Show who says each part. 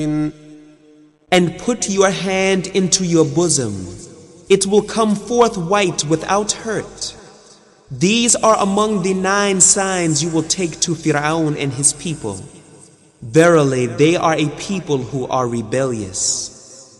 Speaker 1: And put your hand into your bosom. It will come forth white without hurt. These are among the 9 signs you will take to Fir'aun and his people. Verily, they are a people who are rebellious.